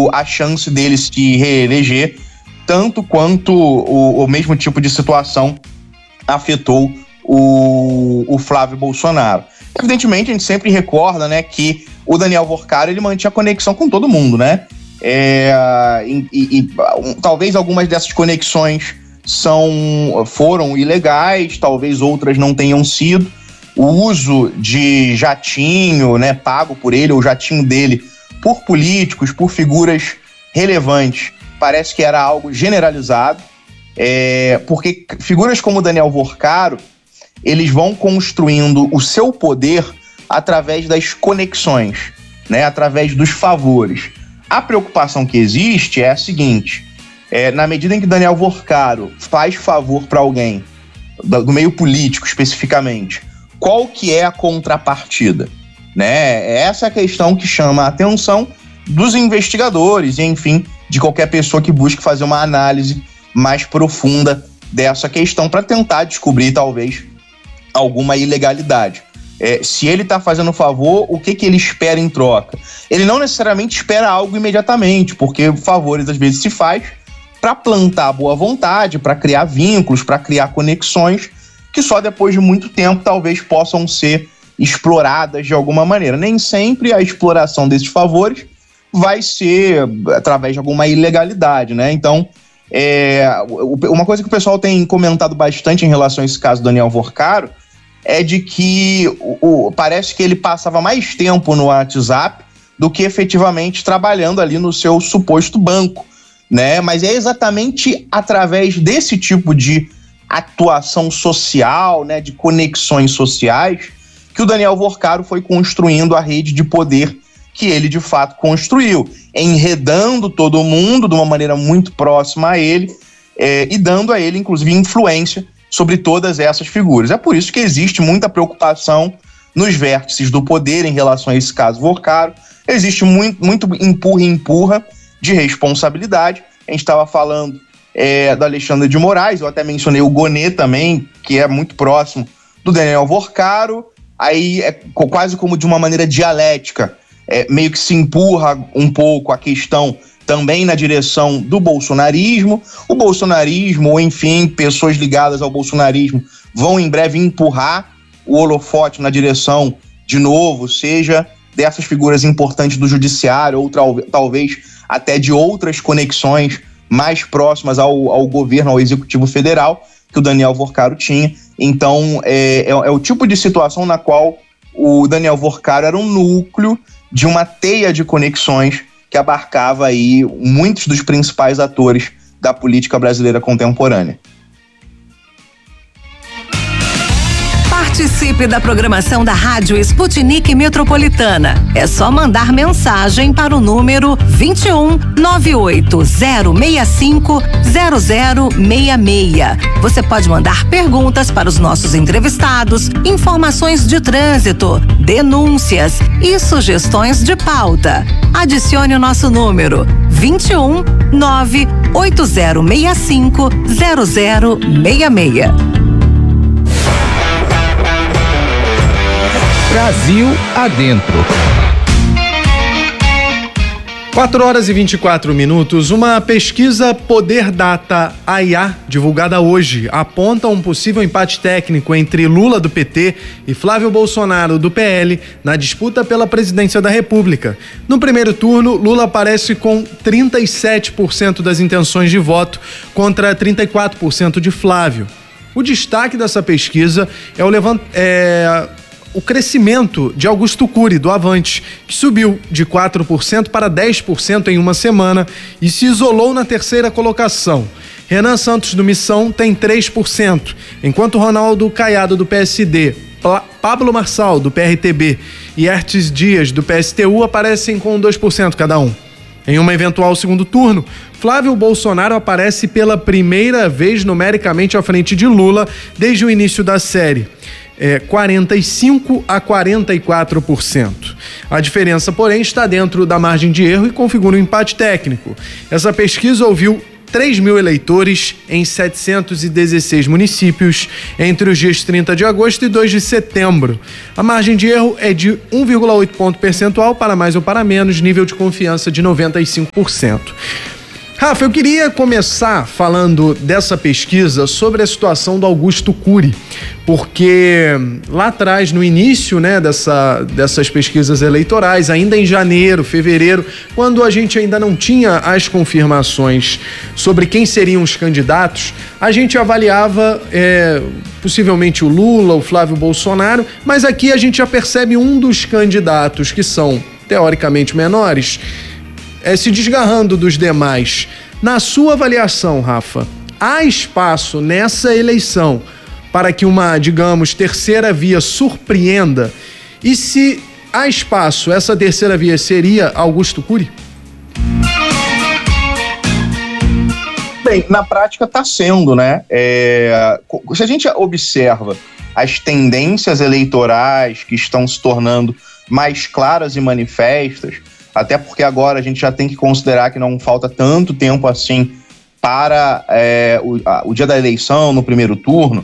a chance dele se reeleger, tanto quanto o mesmo tipo de situação afetou o Flávio Bolsonaro. Evidentemente, a gente sempre recorda, né, que o Daniel Worcaro, ele mantinha conexão com todo mundo, né? Talvez algumas dessas conexões foram ilegais, talvez outras não tenham sido. O uso de jatinho, né, pago por ele, ou jatinho dele, por políticos, por figuras relevantes, parece que era algo generalizado, porque figuras como o Daniel Worcaro, eles vão construindo o seu poder através das conexões, né, através dos favores. A preocupação que existe é a seguinte: na medida em que Daniel Worcaro faz favor para alguém, do meio político especificamente, qual que é a contrapartida? Né? Essa é a questão que chama a atenção dos investigadores e, enfim, de qualquer pessoa que busque fazer uma análise mais profunda dessa questão para tentar descobrir, talvez, alguma ilegalidade. Se ele está fazendo favor, o que ele espera em troca? Ele não necessariamente espera algo imediatamente, porque favores às vezes se faz para plantar boa vontade, para criar vínculos, para criar conexões que só depois de muito tempo talvez possam ser exploradas de alguma maneira. Nem sempre a exploração desses favores vai ser através de alguma ilegalidade, né? Então, uma coisa que o pessoal tem comentado bastante em relação a esse caso do Daniel Worcaro é de que parece que ele passava mais tempo no WhatsApp do que efetivamente trabalhando ali no seu suposto banco, né? Mas é exatamente através desse tipo de atuação social, né, de conexões sociais, que o Daniel Worcaro foi construindo a rede de poder que ele de fato construiu, enredando todo mundo de uma maneira muito próxima a ele, e dando a ele, inclusive, influência sobre todas essas figuras. É por isso que existe muita preocupação nos vértices do poder em relação a esse caso Worcaro. Existe muito empurra de responsabilidade. A gente estava falando do Alexandre de Moraes, eu até mencionei o Gonê também, que é muito próximo do Daniel Worcaro. Aí é quase como de uma maneira dialética, meio que se empurra um pouco a questão também na direção do bolsonarismo. O bolsonarismo, ou enfim, pessoas ligadas ao bolsonarismo, vão em breve empurrar o holofote na direção, de novo, seja dessas figuras importantes do judiciário, ou talvez até de outras conexões mais próximas ao governo, ao executivo federal, que o Daniel Worcaro tinha. Então, é o tipo de situação na qual o Daniel Worcaro era um núcleo de uma teia de conexões que abarcava aí muitos dos principais atores da política brasileira contemporânea. Participe da programação da Rádio Sputnik Metropolitana. É só mandar mensagem para o número 21 98065 0066. Você pode mandar perguntas para os nossos entrevistados, informações de trânsito, denúncias e sugestões de pauta. Adicione o nosso número 21 98065 0066. Brasil Adentro. 4h24. Uma pesquisa Poder Data AIA, divulgada hoje, aponta um possível empate técnico entre Lula do PT e Flávio Bolsonaro do PL na disputa pela presidência da República. No primeiro turno, Lula aparece com 37% das intenções de voto contra 34% de Flávio. O destaque dessa pesquisa é o crescimento de Augusto Cury, do Avante, que subiu de 4% para 10% em uma semana e se isolou na terceira colocação. Renan Santos, do Missão, tem 3%, enquanto Ronaldo Caiado, do PSD, Pablo Marçal, do PRTB e Hertes Dias, do PSTU, aparecem com 2% cada um. Em uma eventual segundo turno, Flávio Bolsonaro aparece pela primeira vez numericamente à frente de Lula desde o início da série. 45% a 44%. A diferença, porém, está dentro da margem de erro e configura um empate técnico. Essa pesquisa ouviu 3 mil eleitores em 716 municípios entre os dias 30 de agosto e 2 de setembro. A margem de erro é de 1,8 ponto percentual, para mais ou para menos, nível de confiança de 95%. Rafa, eu queria começar falando dessa pesquisa sobre a situação do Augusto Cury, porque lá atrás, no início, né, dessas pesquisas eleitorais, ainda em janeiro, fevereiro, quando a gente ainda não tinha as confirmações sobre quem seriam os candidatos, a gente avaliava possivelmente o Lula, o Flávio Bolsonaro, mas aqui a gente já percebe um dos candidatos que são teoricamente menores se desgarrando dos demais. Na sua avaliação, Rafa, há espaço nessa eleição para que uma, digamos, terceira via surpreenda? E se há espaço, essa terceira via seria Augusto Cury? Bem, na prática está sendo, né? Se a gente observa as tendências eleitorais que estão se tornando mais claras e manifestas, até porque agora a gente já tem que considerar que não falta tanto tempo assim para o dia da eleição, no primeiro turno,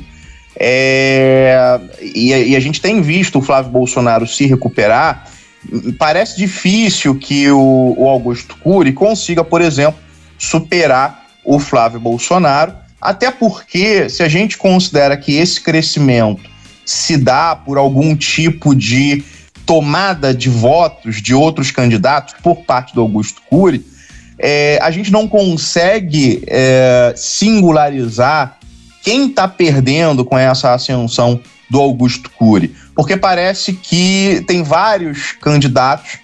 e a gente tem visto o Flávio Bolsonaro se recuperar. Parece difícil que o Augusto Cury consiga, por exemplo, superar o Flávio Bolsonaro, até porque, se a gente considera que esse crescimento se dá por algum tipo de tomada de votos de outros candidatos por parte do Augusto Cury, a gente não consegue singularizar quem está perdendo com essa ascensão do Augusto Cury, porque parece que tem vários candidatos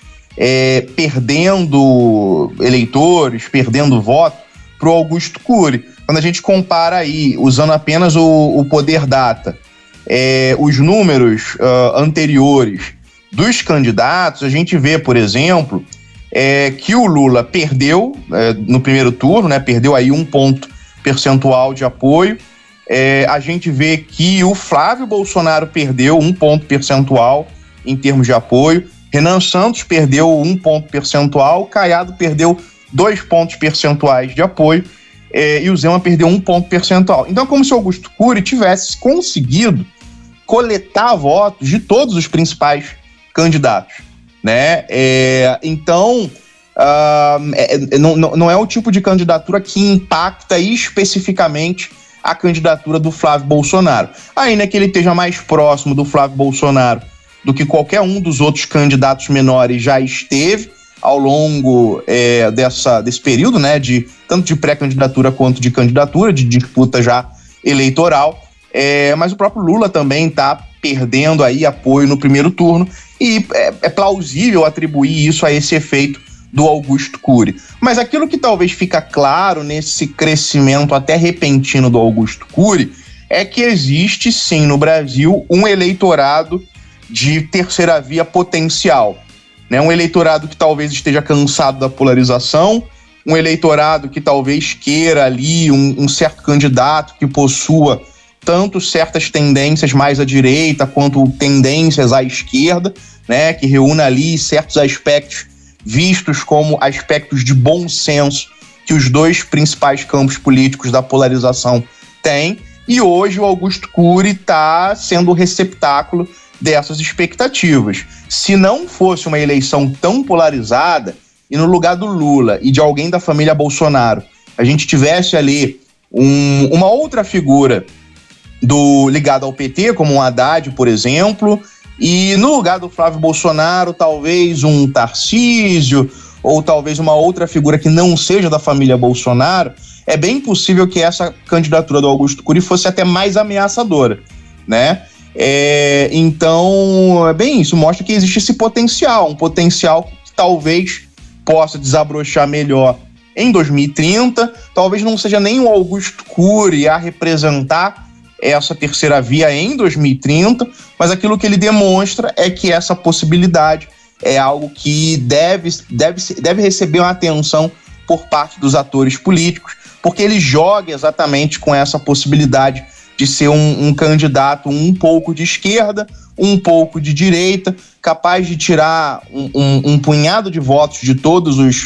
perdendo eleitores, perdendo voto para o Augusto Cury. Quando a gente compara aí, usando apenas o Poder Data, os números anteriores dos candidatos, a gente vê, por exemplo, que o Lula perdeu no primeiro turno, né, perdeu aí 1 ponto percentual de apoio. A gente vê que o Flávio Bolsonaro perdeu 1 ponto percentual em termos de apoio. Renan Santos perdeu 1 ponto percentual, Caiado perdeu 2 pontos percentuais de apoio e o Zema perdeu 1 ponto percentual. Então é como se o Augusto Cury tivesse conseguido coletar votos de todos os principais candidatos, né? Então, não é o tipo de candidatura que impacta especificamente a candidatura do Flávio Bolsonaro. Ainda que ele esteja mais próximo do Flávio Bolsonaro do que qualquer um dos outros candidatos menores já esteve ao longo desse período, né? Tanto de pré-candidatura quanto de candidatura, de disputa já eleitoral. Mas o próprio Lula também está perdendo aí apoio no primeiro turno, e é plausível atribuir isso a esse efeito do Augusto Cury. Mas aquilo que talvez fica claro nesse crescimento até repentino do Augusto Cury é que existe sim no Brasil um eleitorado de terceira via potencial, né? Um eleitorado que talvez esteja cansado da polarização, um eleitorado que talvez queira ali um certo candidato que possua tanto certas tendências mais à direita quanto tendências à esquerda, né, que reúna ali certos aspectos vistos como aspectos de bom senso que os dois principais campos políticos da polarização têm. E hoje o Augusto Cury está sendo o receptáculo dessas expectativas. Se não fosse uma eleição tão polarizada e no lugar do Lula e de alguém da família Bolsonaro a gente tivesse ali uma outra figura ligado ao PT, como um Haddad, por exemplo, e no lugar do Flávio Bolsonaro, talvez um Tarcísio, ou talvez uma outra figura que não seja da família Bolsonaro, é bem possível que essa candidatura do Augusto Cury fosse até mais ameaçadora, né? Então, isso mostra que existe esse potencial, um potencial que talvez possa desabrochar melhor em 2030, talvez não seja nem o Augusto Cury a representar essa terceira via em 2030, mas aquilo que ele demonstra é que essa possibilidade é algo que deve receber uma atenção por parte dos atores políticos, porque ele joga exatamente com essa possibilidade de ser um candidato um pouco de esquerda, um pouco de direita, capaz de tirar um punhado de votos de todos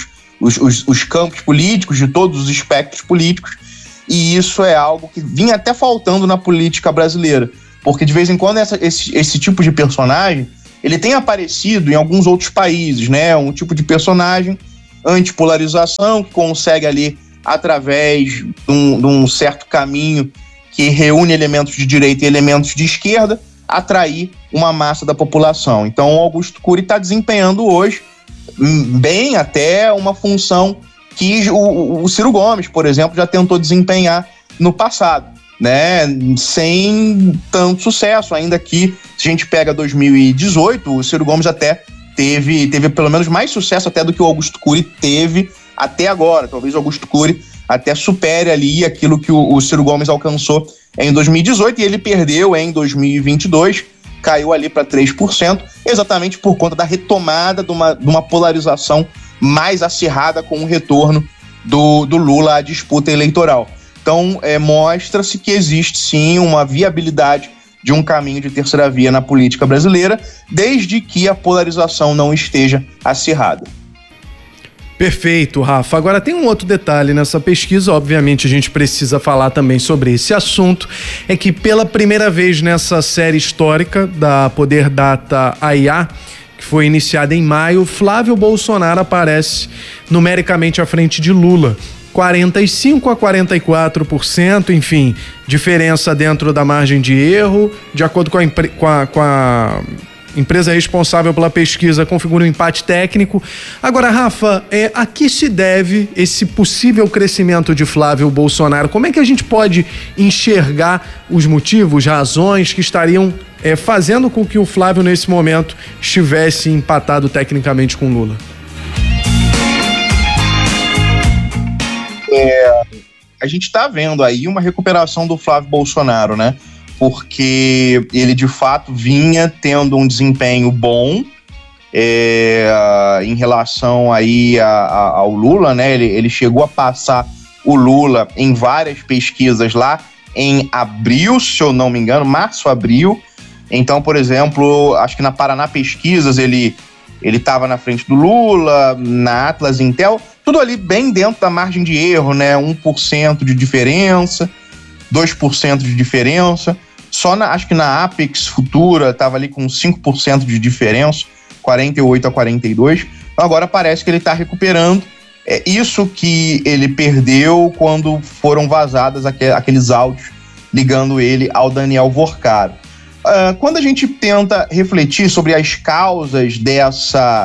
os campos políticos, de todos os espectros políticos, e isso é algo que vinha até faltando na política brasileira, porque de vez em quando esse tipo de personagem, ele tem aparecido em alguns outros países, né? Um tipo de personagem antipolarização, que consegue ali, através de um certo caminho que reúne elementos de direita e elementos de esquerda, atrair uma massa da população. Então o Augusto Cury está desempenhando hoje bem até uma função que o Ciro Gomes, por exemplo, já tentou desempenhar no passado, né? Sem tanto sucesso, ainda que, se a gente pega 2018, o Ciro Gomes até teve pelo menos mais sucesso até do que o Augusto Cury teve até agora. Talvez o Augusto Cury até supere ali aquilo que o Ciro Gomes alcançou em 2018, e ele perdeu em 2022, caiu ali para 3%, exatamente por conta da retomada de uma polarização mais acirrada com o retorno do Lula à disputa eleitoral. Então, mostra-se que existe sim uma viabilidade de um caminho de terceira via na política brasileira, desde que a polarização não esteja acirrada. Perfeito, Rafa. Agora tem um outro detalhe nessa pesquisa, obviamente a gente precisa falar também sobre esse assunto, é que pela primeira vez nessa série histórica da Poder Data AI, que foi iniciada em maio, Flávio Bolsonaro aparece numericamente à frente de Lula. 45% a 44%, enfim, diferença dentro da margem de erro, de acordo com a empresa responsável pela pesquisa, configura um empate técnico. Agora, Rafa, a que se deve esse possível crescimento de Flávio Bolsonaro? Como é que a gente pode enxergar os motivos, razões que estariam fazendo com que o Flávio, nesse momento, estivesse empatado tecnicamente com Lula? A gente está vendo aí uma recuperação do Flávio Bolsonaro, né? Porque ele, de fato, vinha tendo um desempenho bom em relação aí ao Lula, né? Ele chegou a passar o Lula em várias pesquisas lá em abril, se eu não me engano, março, abril. Então, por exemplo, acho que na Paraná Pesquisas ele estava na frente do Lula, na Atlas Intel, tudo ali bem dentro da margem de erro, né? 1% de diferença, 2% de diferença. Só acho que na Apex Futura estava ali com 5% de diferença, 48 a 42. Então agora parece que ele está recuperando. É isso que ele perdeu quando foram vazadas aqueles áudios ligando ele ao Daniel Vorcaro. Quando a gente tenta refletir sobre as causas dessa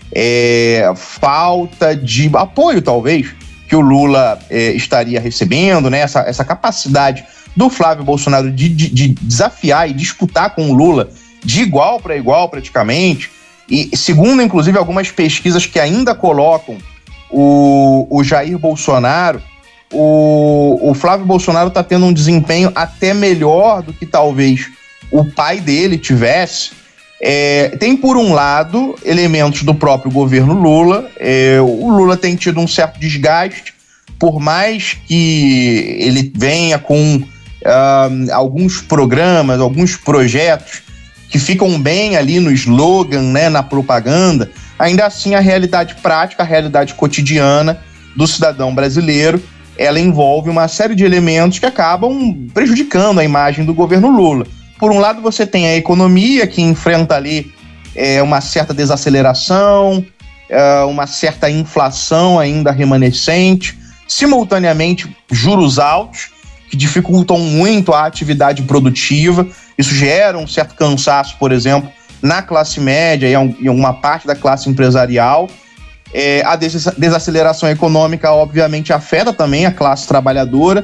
falta de apoio, talvez, que o Lula estaria recebendo, né? Essa capacidade do Flávio Bolsonaro de desafiar e disputar com o Lula de igual para igual, praticamente, e segundo, inclusive, algumas pesquisas que ainda colocam o Jair Bolsonaro, o Flávio Bolsonaro está tendo um desempenho até melhor do que talvez o pai dele tivesse. Tem, por um lado, elementos do próprio governo Lula. O Lula tem tido um certo desgaste, por mais que ele venha com alguns programas, alguns projetos que ficam bem ali no slogan, né, na propaganda, ainda assim a realidade prática, a realidade cotidiana do cidadão brasileiro, ela envolve uma série de elementos que acabam prejudicando a imagem do governo Lula. Por um lado, você tem a economia, que enfrenta ali uma certa desaceleração, uma certa inflação ainda remanescente, simultaneamente juros altos, que dificultam muito a atividade produtiva. Isso gera um certo cansaço, por exemplo, na classe média e uma parte da classe empresarial. A desaceleração econômica, obviamente, afeta também a classe trabalhadora.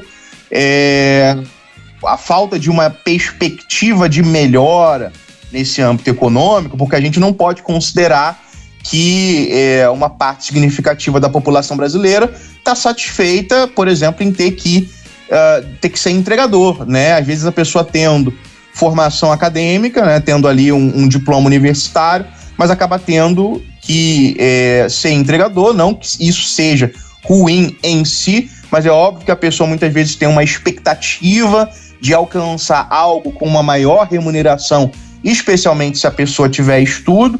A falta de uma perspectiva de melhora nesse âmbito econômico, porque a gente não pode considerar que uma parte significativa da população brasileira está satisfeita, por exemplo, em ter que ser entregador, né? Às vezes a pessoa tendo formação acadêmica, né, tendo ali um diploma universitário, mas acaba tendo que ser entregador, não que isso seja ruim em si, mas é óbvio que a pessoa muitas vezes tem uma expectativa de alcançar algo com uma maior remuneração, especialmente se a pessoa tiver estudo,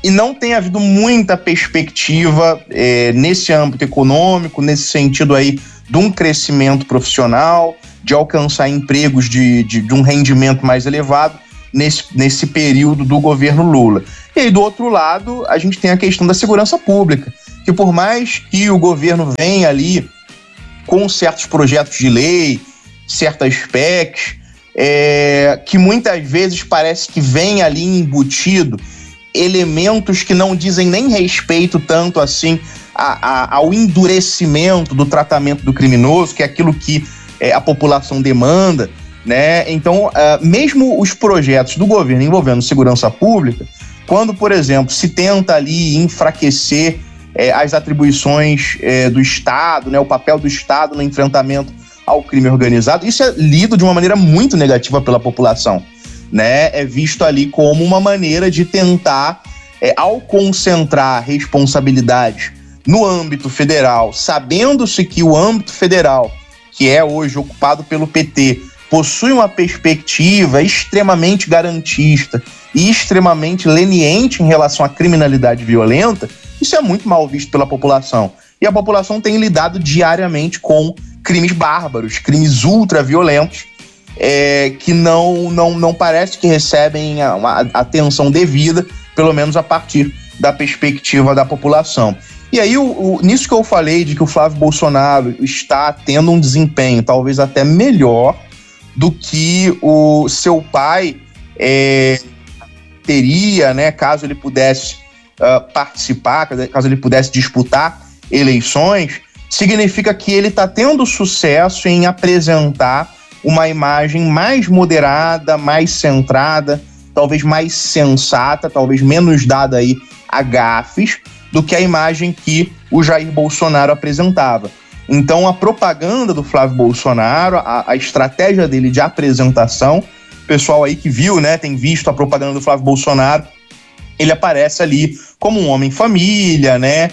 e não tem havido muita perspectiva nesse âmbito econômico, nesse sentido aí de um crescimento profissional, de alcançar empregos de um rendimento mais elevado nesse período do governo Lula. E aí, do outro lado, a gente tem a questão da segurança pública, que por mais que o governo venha ali com certos projetos de lei, certas PECs, que muitas vezes parece que vem ali embutido elementos que não dizem nem respeito tanto assim ao endurecimento do tratamento do criminoso, que é aquilo que a população demanda, né? Então, mesmo os projetos do governo envolvendo segurança pública, quando, por exemplo, se tenta ali enfraquecer as atribuições do Estado, né, o papel do Estado no enfrentamento ao crime organizado, isso é lido de uma maneira muito negativa pela população, né? É visto ali como uma maneira de tentar, ao concentrar responsabilidades no âmbito federal, sabendo-se que o âmbito federal, que é hoje ocupado pelo PT, possui uma perspectiva extremamente garantista e extremamente leniente em relação à criminalidade violenta, isso é muito mal visto pela população. E a população tem lidado diariamente com crimes bárbaros, crimes ultraviolentos, que não parece que recebem a atenção devida, pelo menos a partir da perspectiva da população. E aí, nisso que eu falei de que o Flávio Bolsonaro está tendo um desempenho talvez até melhor do que o seu pai teria, né, caso ele pudesse participar, caso ele pudesse disputar eleições, significa que ele está tendo sucesso em apresentar uma imagem mais moderada, mais centrada, talvez mais sensata, talvez menos dada aí a gafes, do que a imagem que o Jair Bolsonaro apresentava. Então, a propaganda do Flávio Bolsonaro, a estratégia dele de apresentação, o pessoal aí que viu, né, tem visto a propaganda do Flávio Bolsonaro, ele aparece ali como um homem família, né,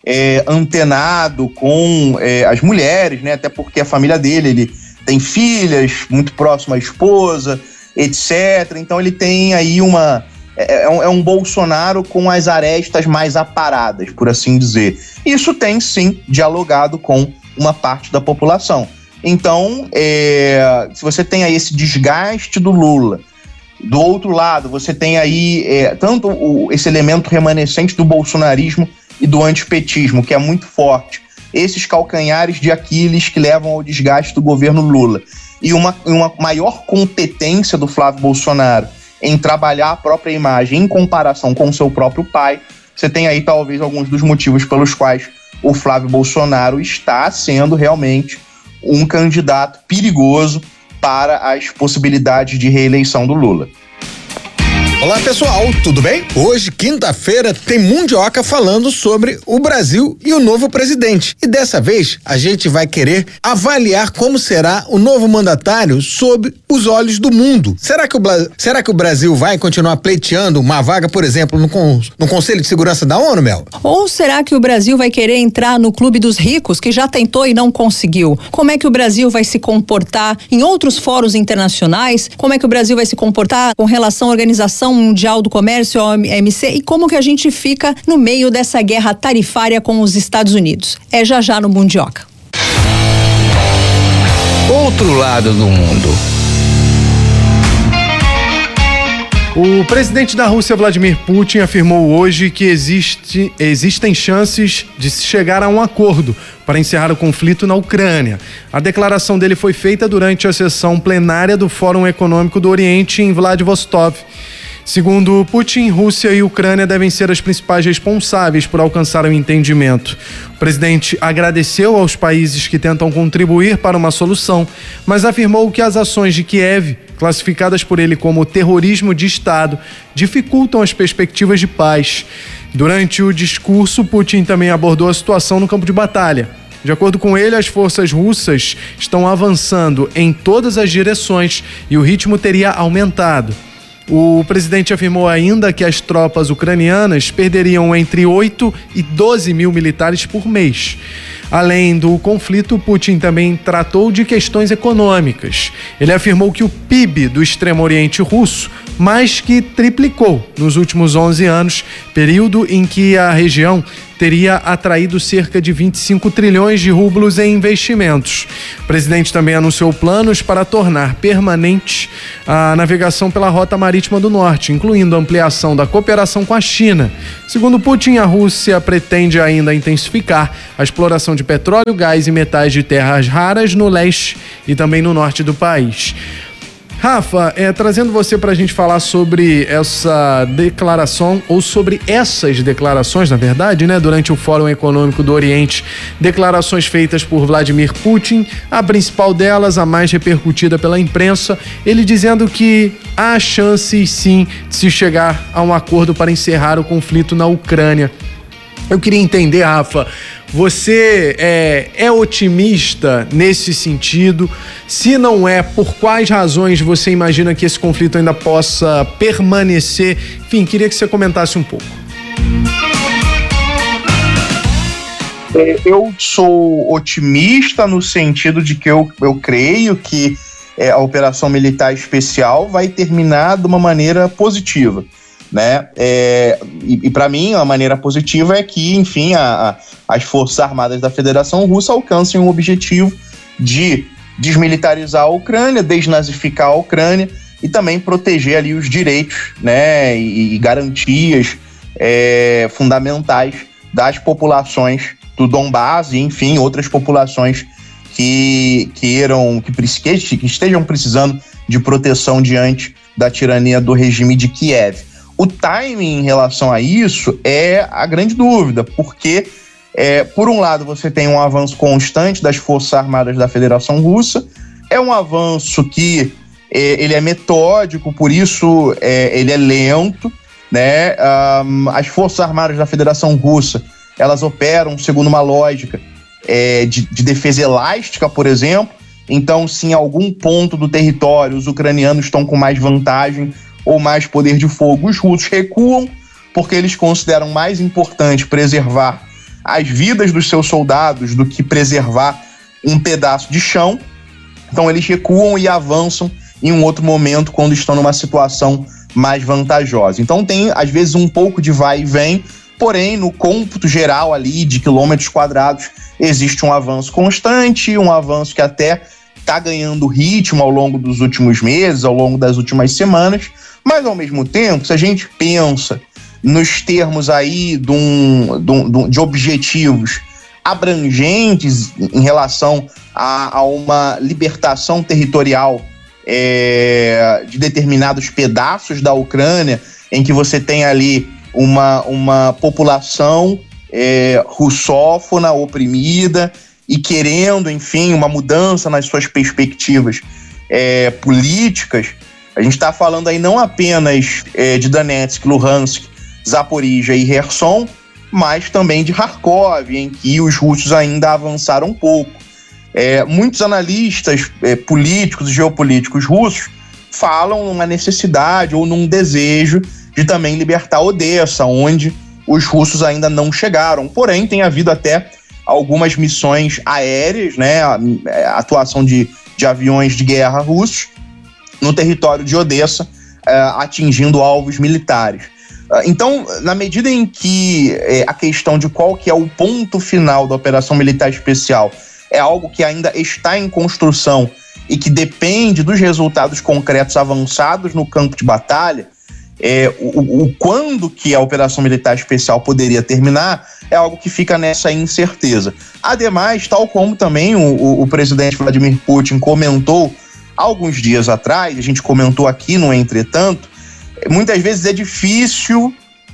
antenado com as mulheres, né, até porque a família dele, ele tem filhas, muito próximo à esposa, etc. Então, ele tem aí um Bolsonaro com as arestas mais aparadas, por assim dizer. Isso tem, sim, dialogado com uma parte da população. Então, se você tem aí esse desgaste do Lula, do outro lado, você tem aí tanto esse elemento remanescente do bolsonarismo e do antipetismo, que é muito forte, esses calcanhares de Aquiles que levam ao desgaste do governo Lula, e uma maior competência do Flávio Bolsonaro em trabalhar a própria imagem em comparação com o seu próprio pai, você tem aí talvez alguns dos motivos pelos quais o Flávio Bolsonaro está sendo realmente um candidato perigoso para as possibilidades de reeleição do Lula. Olá pessoal, tudo bem? Hoje, quinta-feira, tem Mundioca falando sobre o Brasil e o novo presidente. E dessa vez, a gente vai querer avaliar como será o novo mandatário sob os olhos do mundo. Será que o Brasil vai continuar pleiteando uma vaga, por exemplo, no Conselho de Segurança da ONU, Mel? Ou será que o Brasil vai querer entrar no clube dos ricos, que já tentou e não conseguiu? Como é que o Brasil vai se comportar em outros fóruns internacionais? Como é que o Brasil vai se comportar com relação à Organização Mundial do Comércio, OMC, e como que a gente fica no meio dessa guerra tarifária com os Estados Unidos? É já no Mundioca. Outro lado do mundo. O presidente da Rússia, Vladimir Putin, afirmou hoje que existem chances de se chegar a um acordo para encerrar o conflito na Ucrânia. A declaração dele foi feita durante a sessão plenária do Fórum Econômico do Oriente em Vladivostok. Segundo Putin, Rússia e Ucrânia devem ser as principais responsáveis por alcançar um entendimento. O presidente agradeceu aos países que tentam contribuir para uma solução, mas afirmou que as ações de Kiev, classificadas por ele como terrorismo de Estado, dificultam as perspectivas de paz. Durante o discurso, Putin também abordou a situação no campo de batalha. De acordo com ele, as forças russas estão avançando em todas as direções e o ritmo teria aumentado. O presidente afirmou ainda que as tropas ucranianas perderiam entre 8 e 12 mil militares por mês. Além do conflito, Putin também tratou de questões econômicas. Ele afirmou que o PIB do Extremo Oriente Russo mas que triplicou nos últimos 11 anos, período em que a região teria atraído cerca de 25 trilhões de rublos em investimentos. O presidente também anunciou planos para tornar permanente a navegação pela Rota Marítima do Norte, incluindo a ampliação da cooperação com a China. Segundo Putin, a Rússia pretende ainda intensificar a exploração de petróleo, gás e metais de terras raras no leste e também no norte do país. Rafa, trazendo você para a gente falar sobre essa declaração, ou sobre essas declarações, na verdade, né, durante o Fórum Econômico do Oriente, declarações feitas por Vladimir Putin, a principal delas, a mais repercutida pela imprensa, ele dizendo que há chances, sim, de se chegar a um acordo para encerrar o conflito na Ucrânia. Eu queria entender, Rafa, você é otimista nesse sentido? Se não é, por quais razões você imagina que esse conflito ainda possa permanecer? Enfim, queria que você comentasse um pouco. Eu sou otimista no sentido de que eu creio que a operação militar especial vai terminar de uma maneira positiva, né? E para mim a maneira positiva é que, enfim, as Forças Armadas da Federação Russa alcancem o objetivo de desmilitarizar a Ucrânia, desnazificar a Ucrânia e também proteger ali os direitos, né, e garantias fundamentais das populações do Donbás e, enfim, outras populações que estejam precisando de proteção diante da tirania do regime de Kiev. O timing em relação a isso é a grande dúvida, porque, por um lado, você tem um avanço constante das Forças Armadas da Federação Russa, é um avanço que ele é metódico, por isso ele é lento, né? As Forças Armadas da Federação Russa, elas operam segundo uma lógica de defesa elástica, por exemplo. Então, se em algum ponto do território os ucranianos estão com mais vantagem ou mais poder de fogo, os russos recuam, porque eles consideram mais importante preservar as vidas dos seus soldados do que preservar um pedaço de chão. Então eles recuam e avançam em um outro momento quando estão numa situação mais vantajosa. Então tem, às vezes, um pouco de vai e vem, porém, no cômputo geral ali de quilômetros quadrados, existe um avanço constante, um avanço que até está ganhando ritmo ao longo dos últimos meses, ao longo das últimas semanas, mas, ao mesmo tempo, se a gente pensa nos termos aí de objetivos abrangentes em relação a uma libertação territorial de determinados pedaços da Ucrânia, em que você tem ali uma população russófona, oprimida, e querendo, enfim, uma mudança nas suas perspectivas políticas. A gente está falando aí não apenas de Donetsk, Luhansk, Zaporizhia e Kherson, mas também de Kharkov, em que os russos ainda avançaram um pouco. Muitos analistas políticos e geopolíticos russos falam numa necessidade ou num desejo de também libertar Odessa, onde os russos ainda não chegaram. Porém, tem havido até algumas missões aéreas, né, a atuação de aviões de guerra russos no território de Odessa, atingindo alvos militares. Então, na medida em que a questão de qual que é o ponto final da operação militar especial é algo que ainda está em construção e que depende dos resultados concretos avançados no campo de batalha, o quando que a operação militar especial poderia terminar é algo que fica nessa incerteza. Ademais, tal como também o presidente Vladimir Putin comentou alguns dias atrás, a gente comentou aqui no Entretanto, muitas vezes é difícil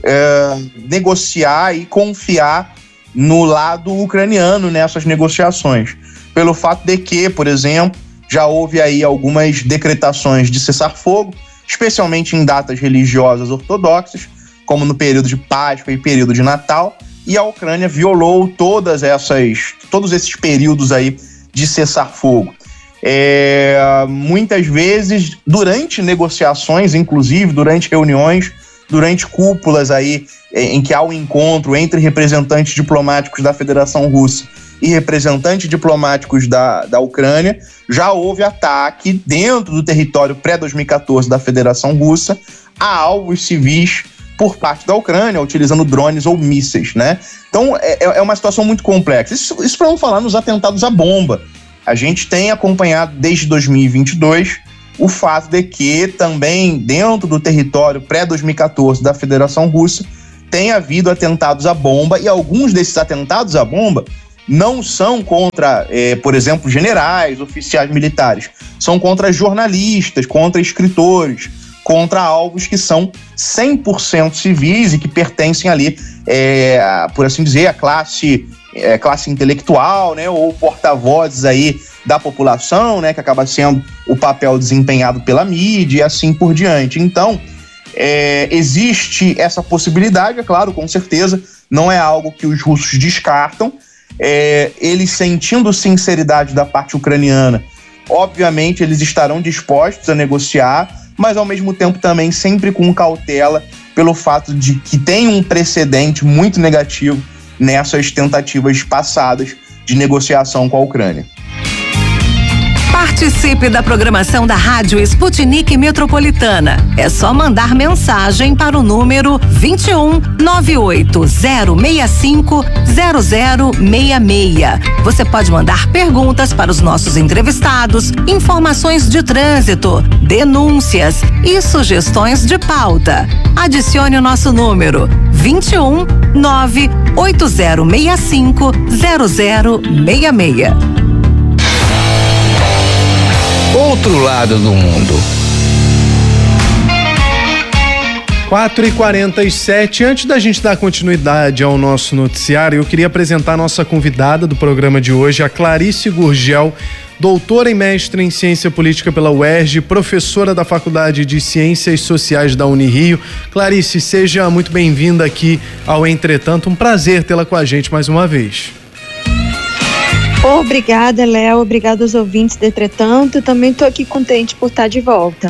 negociar e confiar no lado ucraniano nessas negociações, pelo fato de que, por exemplo, já houve aí algumas decretações de cessar-fogo, especialmente em datas religiosas ortodoxas, como no período de Páscoa e período de Natal, e a Ucrânia violou todos esses períodos aí de cessar-fogo. Muitas vezes, durante negociações, inclusive durante reuniões, durante cúpulas aí, em que há um encontro entre representantes diplomáticos da Federação Russa e representantes diplomáticos da Ucrânia, já houve ataque dentro do território pré-2014 da Federação Russa a alvos civis por parte da Ucrânia, utilizando drones ou mísseis, né? Então, é uma situação muito complexa. Isso para não falar nos atentados à bomba. A gente tem acompanhado desde 2022 o fato de que também dentro do território pré-2014 da Federação Russa tem havido atentados à bomba, e alguns desses atentados à bomba não são contra, por exemplo, generais, oficiais militares, são contra jornalistas, contra escritores, contra alvos que são 100% civis e que pertencem ali, por assim dizer, à classe intelectual, né, ou porta-vozes aí da população, né, que acaba sendo o papel desempenhado pela mídia e assim por diante. Então, existe essa possibilidade, é claro, com certeza, não é algo que os russos descartam. Eles, sentindo sinceridade da parte ucraniana, obviamente eles estarão dispostos a negociar, mas ao mesmo tempo também sempre com cautela, pelo fato de que tem um precedente muito negativo nessas tentativas passadas de negociação com a Ucrânia. Participe da programação da Rádio Sputnik Metropolitana. É só mandar mensagem para o número 21 98065 0066. Você pode mandar perguntas para os nossos entrevistados, informações de trânsito, denúncias e sugestões de pauta. Adicione o nosso número 21 98065 0066. Outro lado do mundo. 4h47, antes da gente dar continuidade ao nosso noticiário, eu queria apresentar a nossa convidada do programa de hoje, a Clarice Gurgel, doutora e mestre em Ciência Política pela UERJ, professora da Faculdade de Ciências Sociais da Unirio. Clarice, seja muito bem-vinda aqui ao Entretanto, um prazer tê-la com a gente mais uma vez. Obrigada, Léo. Obrigada aos ouvintes do Entretanto. Também estou aqui contente por estar de volta.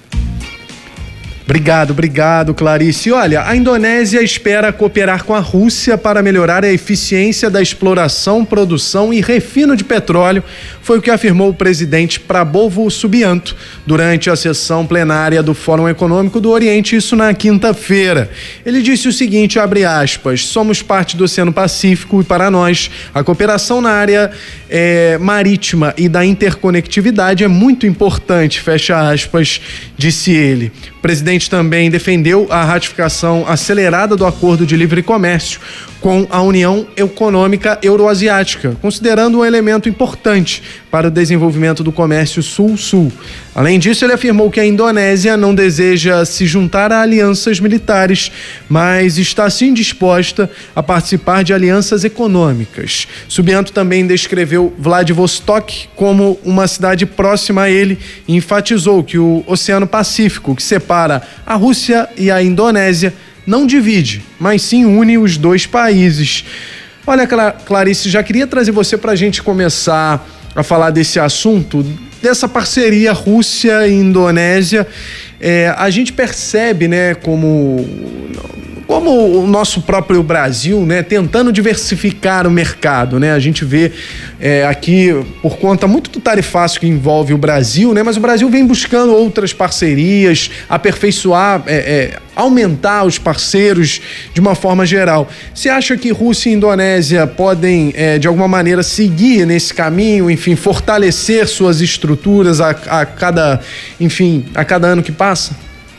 Obrigado, Clarice. Olha, a Indonésia espera cooperar com a Rússia para melhorar a eficiência da exploração, produção e refino de petróleo, foi o que afirmou o presidente Prabowo Subianto durante a sessão plenária do Fórum Econômico do Oriente, isso na quinta-feira. Ele disse o seguinte, abre aspas, somos parte do Oceano Pacífico e para nós a cooperação na área marítima e da interconectividade é muito importante, fecha aspas, disse ele. O presidente também defendeu a ratificação acelerada do Acordo de Livre Comércio com a União Econômica Euroasiática, considerando um elemento importante para o desenvolvimento do comércio sul-sul. Além disso, ele afirmou que a Indonésia não deseja se juntar a alianças militares, mas está sim disposta a participar de alianças econômicas. Subianto também descreveu Vladivostok como uma cidade próxima a ele e enfatizou que o Oceano Pacífico, que separa a Rússia e a Indonésia, não divide, mas sim une os dois países. Olha, Clarice, já queria trazer você para a gente começar a falar desse assunto, dessa parceria Rússia e Indonésia. A gente percebe, né, como o nosso próprio Brasil, né, tentando diversificar o mercado, né? A gente vê aqui, por conta muito do tarifaço que envolve o Brasil, né? Mas o Brasil vem buscando outras parcerias, aperfeiçoar, aumentar os parceiros de uma forma geral. Você acha que Rússia e Indonésia podem, de alguma maneira, seguir nesse caminho, enfim, fortalecer suas estruturas a cada ano que passa?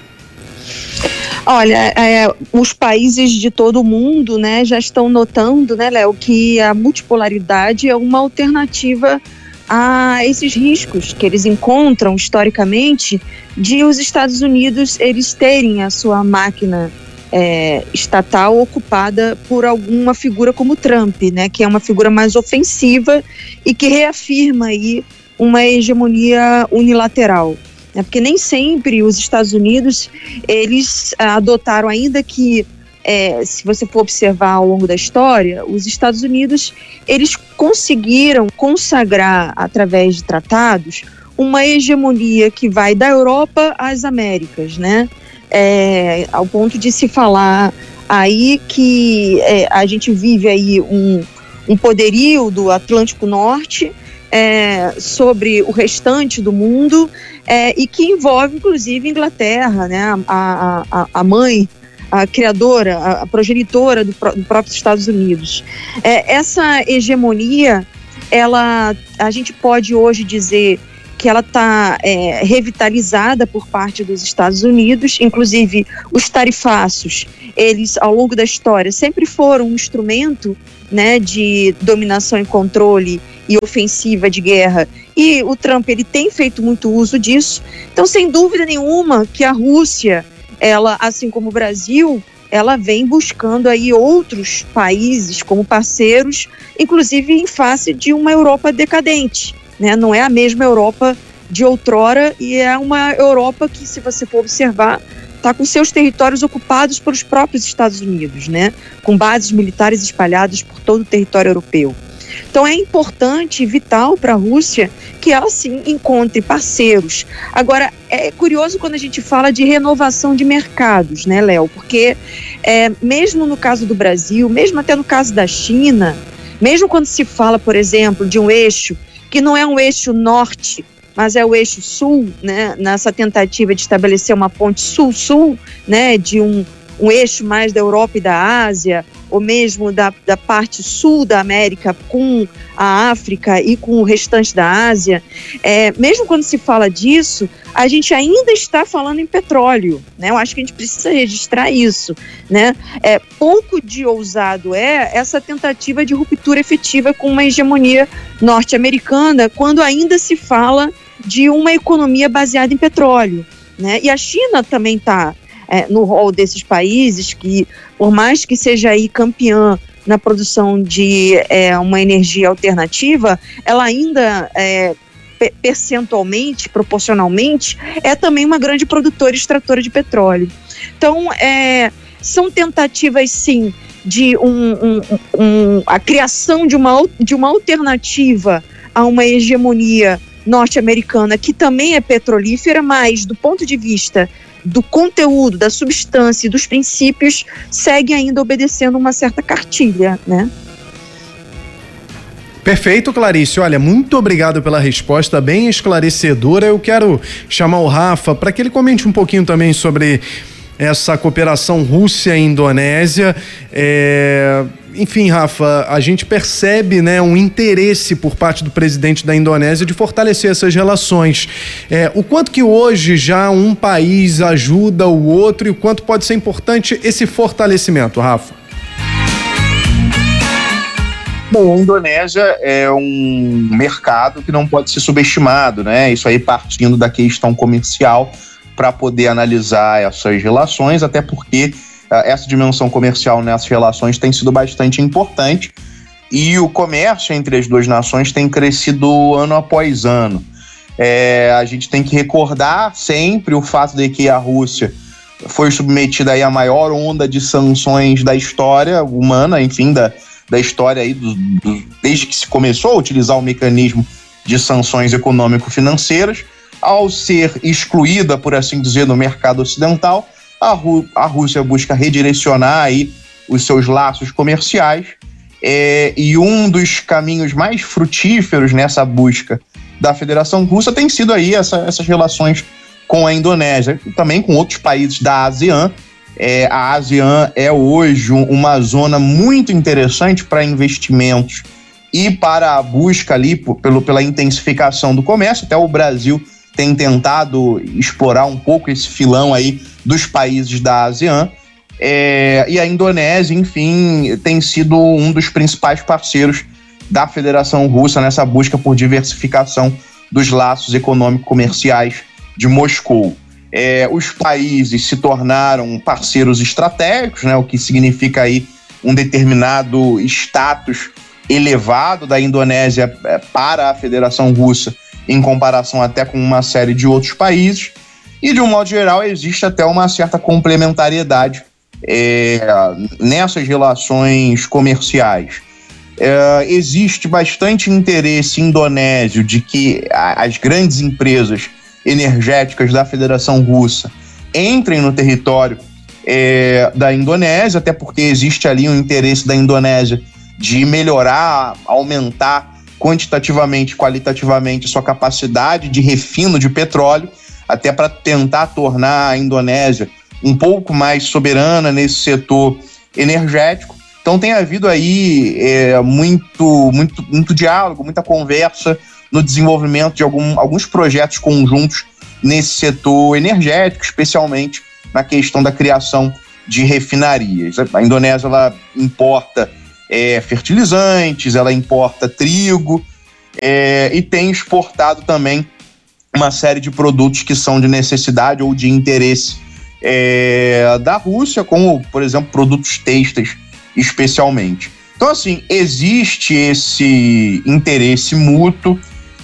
Olha, os países de todo o mundo, né, já estão notando, né, Léo, que a multipolaridade é uma alternativa a esses riscos que eles encontram historicamente de os Estados Unidos eles terem a sua máquina estatal ocupada por alguma figura como Trump, né, que é uma figura mais ofensiva e que reafirma aí uma hegemonia unilateral. Porque nem sempre os Estados Unidos, eles adotaram, ainda que, se você for observar ao longo da história, os Estados Unidos, eles conseguiram consagrar, através de tratados, uma hegemonia que vai da Europa às Américas, né? Ao ponto de se falar aí que a gente vive aí um poderio do Atlântico Norte sobre o restante do mundo, e que envolve inclusive Inglaterra, né, a mãe, a criadora, a progenitora do próprio Estados Unidos. Essa hegemonia, a gente pode hoje dizer que ela está revitalizada por parte dos Estados Unidos. Inclusive os tarifaços, eles ao longo da história sempre foram um instrumento, né, de dominação e controle e ofensiva de guerra, e o Trump ele tem feito muito uso disso. Então, sem dúvida nenhuma que a Rússia, ela, assim como o Brasil, ela vem buscando aí outros países como parceiros, inclusive em face de uma Europa decadente, né? Não é a mesma Europa de outrora, e é uma Europa que, se você for observar, está com seus territórios ocupados pelos próprios Estados Unidos, né? Com bases militares espalhadas por todo o território europeu. Então é importante e vital para a Rússia que ela sim encontre parceiros. Agora, é curioso quando a gente fala de renovação de mercados, né, Léo? Porque mesmo no caso do Brasil, mesmo até no caso da China, mesmo quando se fala, por exemplo, de um eixo que não é um eixo norte, mas é o eixo sul, né, nessa tentativa de estabelecer uma ponte sul-sul, né, de um eixo mais da Europa e da Ásia, ou mesmo da parte sul da América com a África e com o restante da Ásia. Mesmo quando se fala disso, a gente ainda está falando em petróleo, né? Eu acho que a gente precisa registrar isso, né? Pouco de ousado essa tentativa de ruptura efetiva com uma hegemonia norte-americana, quando ainda se fala de uma economia baseada em petróleo, né? E a China também está no rol desses países que, por mais que seja aí campeã na produção de uma energia alternativa, ela ainda percentualmente, proporcionalmente, é também uma grande produtora e extratora de petróleo. Então, são tentativas, sim, de a criação de uma alternativa a uma hegemonia norte-americana, que também é petrolífera, mas do ponto de vista do conteúdo, da substância e dos princípios, segue ainda obedecendo uma certa cartilha, né? Perfeito, Clarice. Olha, muito obrigado pela resposta, bem esclarecedora. Eu quero chamar o Rafa para que ele comente um pouquinho também sobre essa cooperação Rússia e Indonésia. Enfim, Rafa, a gente percebe, né, um interesse por parte do presidente da Indonésia de fortalecer essas relações. O quanto que hoje já um país ajuda o outro e o quanto pode ser importante esse fortalecimento, Rafa? Bom, a Indonésia é um mercado que não pode ser subestimado, né? Isso aí partindo da questão comercial para poder analisar essas relações, até porque essa dimensão comercial nessas relações tem sido bastante importante e o comércio entre as duas nações tem crescido ano após ano. A gente tem que recordar sempre o fato de que a Rússia foi submetida aí à maior onda de sanções da história humana, enfim, da história aí desde que se começou a utilizar o mecanismo de sanções econômico-financeiras. Ao ser excluída, por assim dizer, do mercado ocidental, a Rússia busca redirecionar aí os seus laços comerciais, e um dos caminhos mais frutíferos nessa busca da Federação Russa tem sido aí essas relações com a Indonésia, e também com outros países da ASEAN. A ASEAN é hoje uma zona muito interessante para investimentos e para a busca ali pela intensificação do comércio. Até o Brasil tem tentado explorar um pouco esse filão aí dos países da ASEAN, e a Indonésia, enfim, tem sido um dos principais parceiros da Federação Russa nessa busca por diversificação dos laços econômico-comerciais de Moscou. Os países se tornaram parceiros estratégicos, né, o que significa aí um determinado status elevado da Indonésia para a Federação Russa, em comparação até com uma série de outros países, e de um modo geral existe até uma certa complementariedade nessas relações comerciais. Existe bastante interesse indonésio de que as grandes empresas energéticas da Federação Russa entrem no território da Indonésia, até porque existe ali um interesse da Indonésia de melhorar, aumentar quantitativamente, qualitativamente sua capacidade de refino de petróleo, até para tentar tornar a Indonésia um pouco mais soberana nesse setor energético. Então tem havido aí muito diálogo, muita conversa no desenvolvimento de alguns projetos conjuntos nesse setor energético, especialmente na questão da criação de refinarias. A Indonésia ela importa fertilizantes, ela importa trigo e tem exportado também uma série de produtos que são de necessidade ou de interesse da Rússia, como, por exemplo, produtos têxteis especialmente. Então, assim, existe esse interesse mútuo,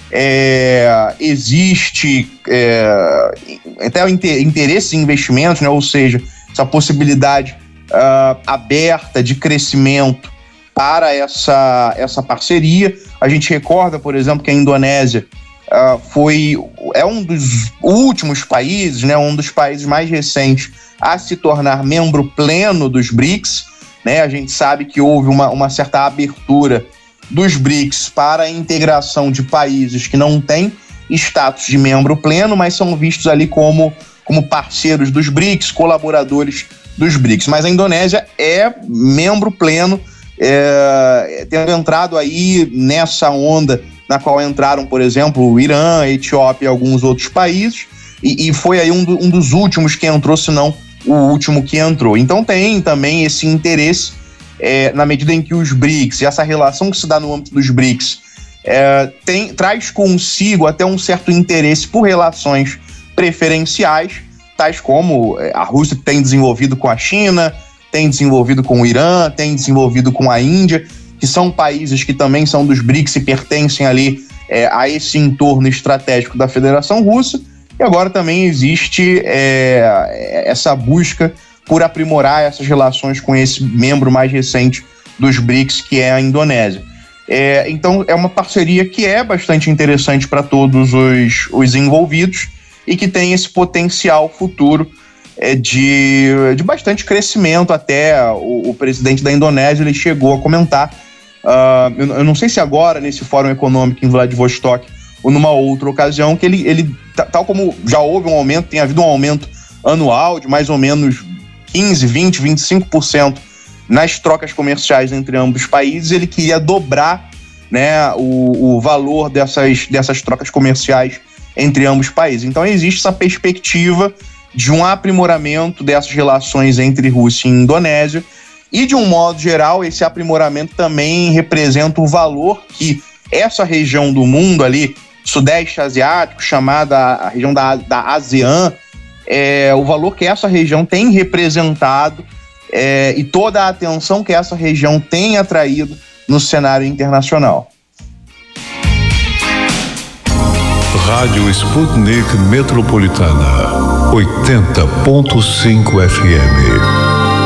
existe até o interesse em investimentos, né? Ou seja, essa possibilidade aberta de crescimento para essa parceria. A gente recorda, por exemplo, que a Indonésia é um dos últimos países, né, um dos países mais recentes a se tornar membro pleno dos BRICS, né? A gente sabe que houve uma certa abertura dos BRICS para a integração de países que não têm status de membro pleno, mas são vistos ali como parceiros dos BRICS, colaboradores dos BRICS. Mas a Indonésia é membro pleno, tendo entrado aí nessa onda na qual entraram, por exemplo, o Irã, a Etiópia e alguns outros países, e foi aí um dos últimos que entrou, se não o último que entrou. Então tem também esse interesse, na medida em que os BRICS, e essa relação que se dá no âmbito dos BRICS, traz consigo até um certo interesse por relações preferenciais, tais como a Rússia tem desenvolvido com a China, tem desenvolvido com o Irã, tem desenvolvido com a Índia, que são países que também são dos BRICS e pertencem ali a esse entorno estratégico da Federação Russa. E agora também existe essa busca por aprimorar essas relações com esse membro mais recente dos BRICS, que é a Indonésia. Então é uma parceria que é bastante interessante para todos os envolvidos e que tem esse potencial futuro de bastante crescimento. Até o presidente da Indonésia ele chegou a comentar, eu não sei se agora nesse Fórum Econômico em Vladivostok ou numa outra ocasião, que ele tal como já houve um aumento, tem havido um aumento anual de mais ou menos 15, 20, 25% nas trocas comerciais entre ambos os países. Ele queria dobrar, né, o valor dessas trocas comerciais entre ambos os países. Então existe essa perspectiva de um aprimoramento dessas relações entre Rússia e Indonésia, e de um modo geral esse aprimoramento também representa o valor que essa região do mundo ali, Sudeste Asiático, chamada a região da ASEAN, o valor que essa região tem representado e toda a atenção que essa região tem atraído no cenário internacional. Rádio Sputnik Metropolitana, 80.5 FM.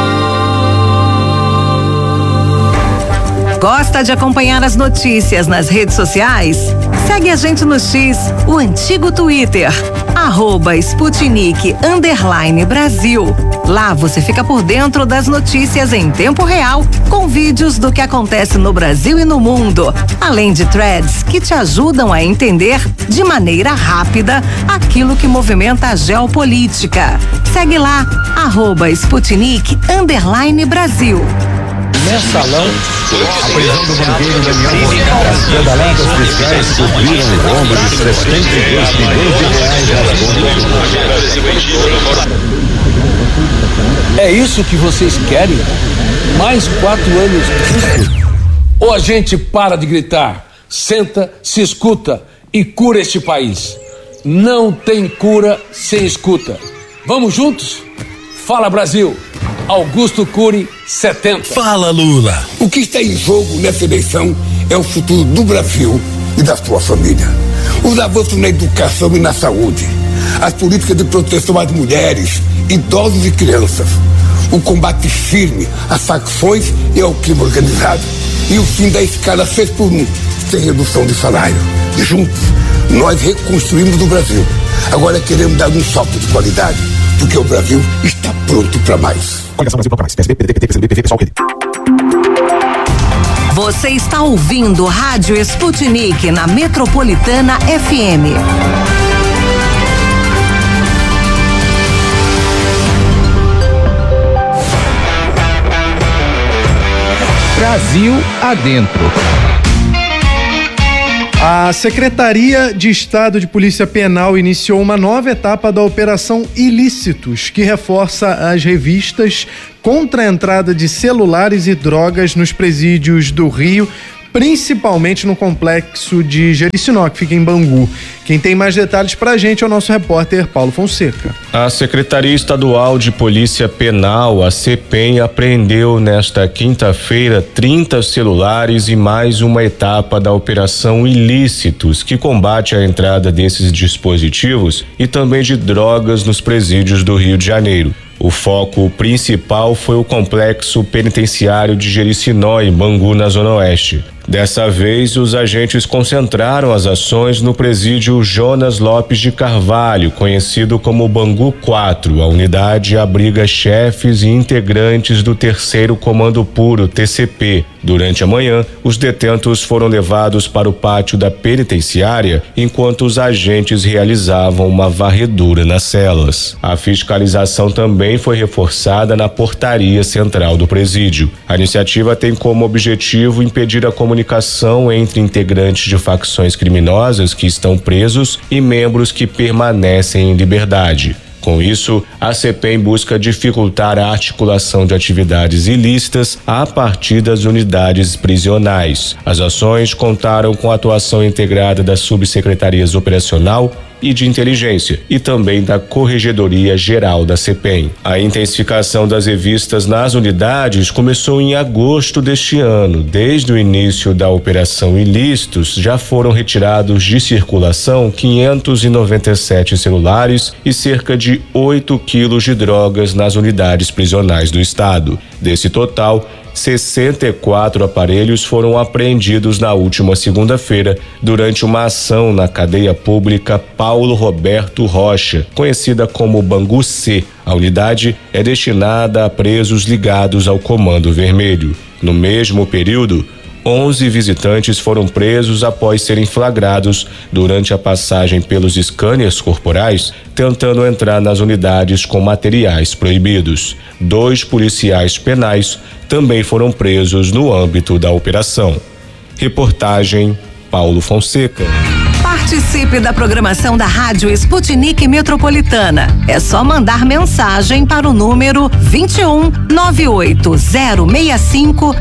Gosta de acompanhar as notícias nas redes sociais? Segue a gente no X, o antigo Twitter, @Sputnik_Brasil. Lá você fica por dentro das notícias em tempo real, com vídeos do que acontece no Brasil e no mundo, além de threads que te ajudam a entender de maneira rápida aquilo que movimenta a geopolítica. Segue lá, @Sputnik_Brasil. Mensalão, a prisão do banqueiro Daniel Monteiro, pedaladas fiscais cobriram o rombo de 72 milhões de reais nas contas. É isso que vocês querem? Mais 4 anos disso? Ou a gente para de gritar, senta, se escuta e cura este país? Não tem cura sem escuta. Vamos juntos? Fala, Brasil! Augusto Cury, 70. Fala, Lula. O que está em jogo nessa eleição é o futuro do Brasil e da sua família. Os avanços na educação e na saúde, as políticas de proteção às mulheres, idosos e crianças, o combate firme às facções e ao crime organizado e o fim da escala 6x1, sem redução de salário. Juntos, nós reconstruímos o Brasil. Agora queremos dar um salto de qualidade, porque o Brasil está pronto para mais. Coligação Brasil Bloco Mais, PSB, PDT, PT, PCdoB, PV, PSOL, Rede. Você está ouvindo Rádio Sputnik na Metropolitana FM. Brasil adentro. A Secretaria de Estado de Polícia Penal iniciou uma nova etapa da Operação Ilícitos, que reforça as revistas contra a entrada de celulares e drogas nos presídios do Rio, principalmente no complexo de Jericinó, que fica em Bangu. Quem tem mais detalhes pra gente é o nosso repórter Paulo Fonseca. A Secretaria Estadual de Polícia Penal, a CEPEM, apreendeu nesta quinta-feira 30 celulares e mais uma etapa da Operação Ilícitos, que combate a entrada desses dispositivos e também de drogas nos presídios do Rio de Janeiro. O foco principal foi o complexo penitenciário de Jericinó, em Bangu, na Zona Oeste. Dessa vez, os agentes concentraram as ações no presídio Jonas Lopes de Carvalho, conhecido como Bangu 4. A unidade abriga chefes e integrantes do 3º Comando Puro, TCP. Durante a manhã, os detentos foram levados para o pátio da penitenciária, enquanto os agentes realizavam uma varredura nas celas. A fiscalização também foi reforçada na portaria central do presídio. A iniciativa tem como objetivo impedir a comunicação entre integrantes de facções criminosas que estão presos e membros que permanecem em liberdade. Com isso, a CEPEM busca dificultar a articulação de atividades ilícitas a partir das unidades prisionais. As ações contaram com a atuação integrada das subsecretarias operacional e de inteligência e também da Corregedoria Geral da CEPEM. A intensificação das revistas nas unidades começou em agosto deste ano. Desde o início da Operação Ilícitos, já foram retirados de circulação 597 celulares e cerca de 8 quilos de drogas nas unidades prisionais do estado. Desse total, 64 aparelhos foram apreendidos na última segunda-feira durante uma ação na cadeia pública Paulo Roberto Rocha, conhecida como Bangu C. A unidade é destinada a presos ligados ao Comando Vermelho. No mesmo período, 11 visitantes foram presos após serem flagrados durante a passagem pelos scanners corporais, tentando entrar nas unidades com materiais proibidos. 2 policiais penais também foram presos no âmbito da operação. Reportagem Paulo Fonseca. Participe da programação da Rádio Sputnik Metropolitana. É só mandar mensagem para o número 21 98065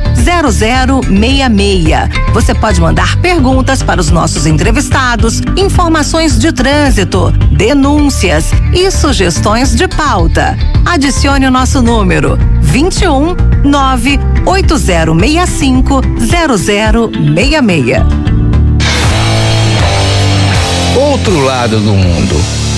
0066. Você pode mandar perguntas para os nossos entrevistados, informações de trânsito, denúncias e sugestões de pauta. Adicione o nosso número 21 98065 0066. Outro lado do mundo.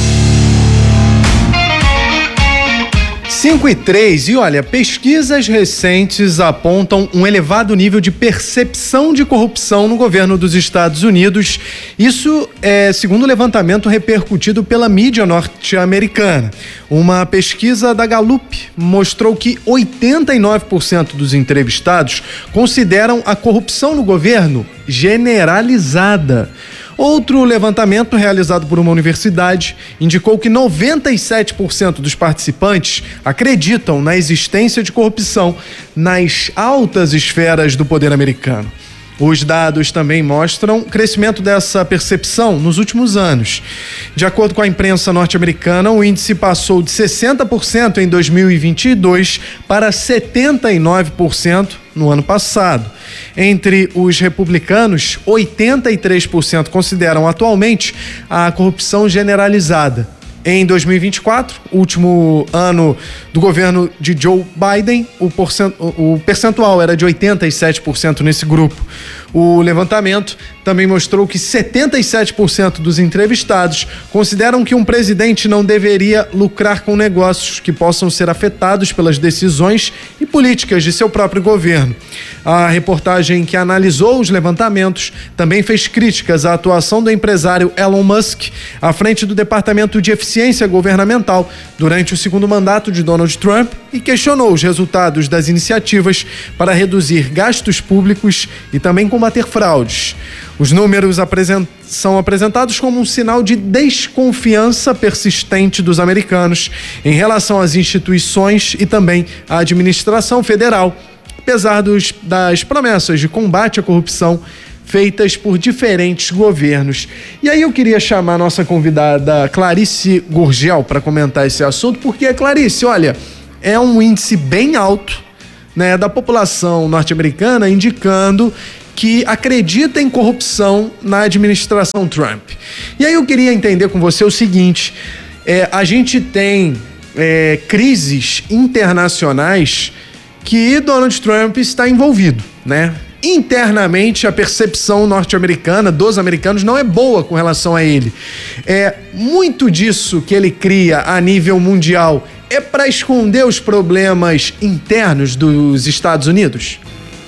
5:03, e olha, pesquisas recentes apontam um elevado nível de percepção de corrupção no governo dos Estados Unidos. Isso é segundo o levantamento repercutido pela mídia norte-americana. Uma pesquisa da Gallup mostrou que 89% dos entrevistados consideram a corrupção no governo generalizada. Outro levantamento realizado por uma universidade indicou que 97% dos participantes acreditam na existência de corrupção nas altas esferas do poder americano. Os dados também mostram o crescimento dessa percepção nos últimos anos. De acordo com a imprensa norte-americana, o índice passou de 60% em 2022 para 79% no ano passado. Entre os republicanos, 83% consideram atualmente a corrupção generalizada. Em 2024, último ano do governo de Joe Biden, o percentual era de 87% nesse grupo. O levantamento também mostrou que 77% dos entrevistados consideram que um presidente não deveria lucrar com negócios que possam ser afetados pelas decisões e e políticas de seu próprio governo. A reportagem que analisou os levantamentos também fez críticas à atuação do empresário Elon Musk à frente do Departamento de Eficiência Governamental durante o segundo mandato de Donald Trump e questionou os resultados das iniciativas para reduzir gastos públicos e também combater fraudes. Os números são apresentados como um sinal de desconfiança persistente dos americanos em relação às instituições e também à administração federal, apesar das promessas de combate à corrupção feitas por diferentes governos. E aí eu queria chamar a nossa convidada Clarice Gurgel para comentar esse assunto, porque, Clarice, olha, é um índice bem alto, né, da população norte-americana indicando que acredita em corrupção na administração Trump. E aí eu queria entender com você o seguinte, a gente tem crises internacionais que Donald Trump está envolvido, né? Internamente, a percepção norte-americana, dos americanos, não é boa com relação a ele. Muito disso que ele cria a nível mundial é para esconder os problemas internos dos Estados Unidos?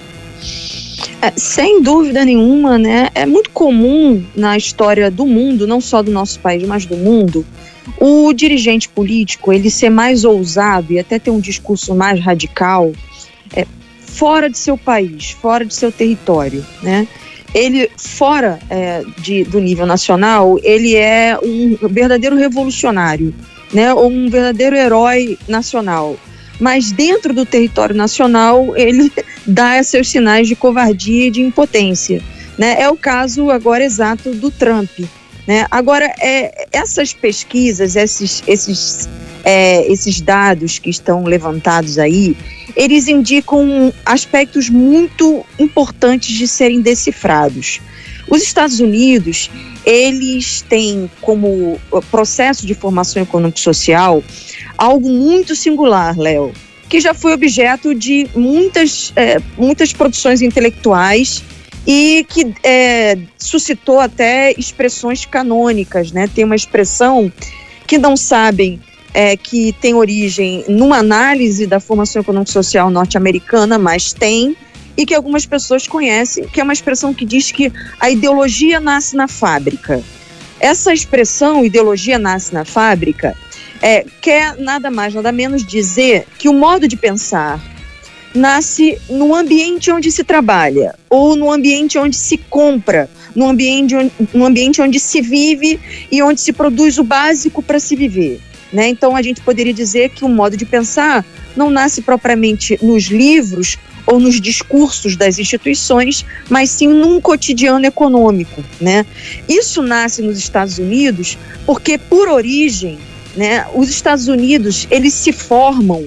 Sem dúvida nenhuma, né? É muito comum na história do mundo, não só do nosso país, mas do mundo, o dirigente político ele ser mais ousado e até ter um discurso mais radical fora de seu país, fora de seu território, né? Ele, fora do nível nacional, ele é um verdadeiro revolucionário, né? Ou um verdadeiro herói nacional. Mas dentro do território nacional, ele dá seus sinais de covardia e de impotência, né? É o caso agora exato do Trump, né? Agora, essas pesquisas, esses dados que estão levantados aí, eles indicam aspectos muito importantes de serem decifrados. Os Estados Unidos, eles têm como processo de formação econômico-social algo muito singular, Léo, que já foi objeto de muitas produções intelectuais e que suscitou até expressões canônicas, né? Tem uma expressão que não sabem que tem origem numa análise da formação econômico-social norte-americana, mas tem, e que algumas pessoas conhecem, que é uma expressão que diz que a ideologia nasce na fábrica. Essa expressão, ideologia nasce na fábrica, quer nada mais, nada menos dizer que o modo de pensar nasce no ambiente onde se trabalha, ou no ambiente onde se compra, no ambiente onde se vive e onde se produz o básico para se viver, né? Então a gente poderia dizer que o modo de pensar não nasce propriamente nos livros ou nos discursos das instituições, mas sim num cotidiano econômico, né? Isso nasce nos Estados Unidos porque, por origem, né, os Estados Unidos, eles se formam